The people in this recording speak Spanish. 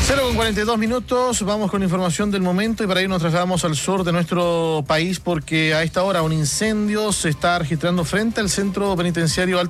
0:42, vamos con información del momento y para ello nos trasladamos al sur de nuestro país porque a esta hora un incendio se está registrando frente al centro penitenciario